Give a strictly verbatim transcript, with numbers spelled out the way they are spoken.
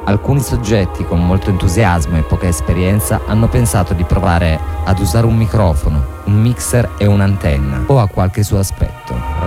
Alcuni soggetti con molto entusiasmo e poca esperienza hanno pensato di provare ad usare un microfono, un mixer e un'antenna, o a qualche suo aspetto.